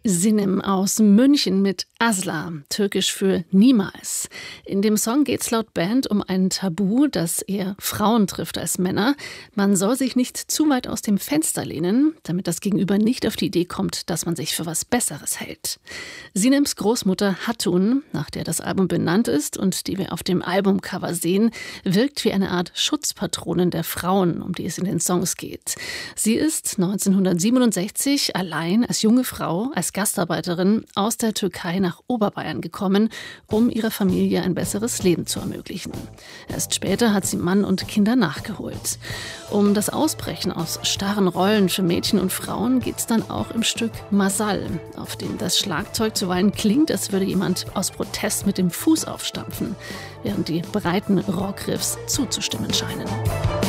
Sinem aus München mit Asla, türkisch für niemals. In dem Song geht es laut Band um ein Tabu, das eher Frauen trifft als Männer. Man soll sich nicht zu weit aus dem Fenster lehnen, damit das Gegenüber nicht auf die Idee kommt, dass man sich für was Besseres hält. Sinems Großmutter Hatun, nach der das Album benannt ist und die wir auf dem Albumcover sehen, wirkt wie eine Art Schutzpatronin der Frauen, um die es in den Songs geht. Sie ist 1967 allein als junge Frau, als Gastarbeiterin aus der Türkei nach Oberbayern gekommen, um ihrer Familie ein besseres Leben zu ermöglichen. Erst später hat sie Mann und Kinder nachgeholt. Um das Ausbrechen aus starren Rollen für Mädchen und Frauen geht es dann auch im Stück Masal, auf dem das Schlagzeug zuweilen klingt, als würde jemand aus Protest mit dem Fuß aufstampfen, während die breiten Rockriffs zuzustimmen scheinen.